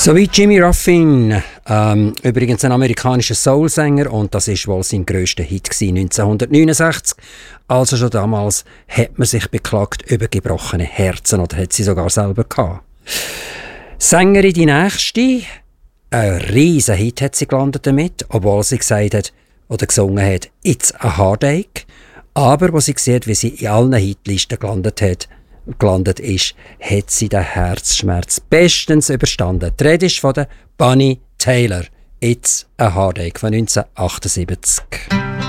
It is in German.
So wie Jimmy Ruffin, übrigens ein amerikanischer Soulsänger, und das ist wohl sein grösster Hit gewesen, 1969. Also schon damals hat man sich beklagt über gebrochene Herzen, oder hat sie sogar selber gehabt. Sängerin die nächste, ein riesen Hit hat sie gelandet damit, obwohl sie gesagt hat oder gesungen hat, «It's a Heartache». Aber als sie sieht, wie sie in allen Hitlisten gelandet ist, hat sie den Herzschmerz bestens überstanden. Die Rede ist von der Bonnie Tyler. «It's a Heartache» von 1978.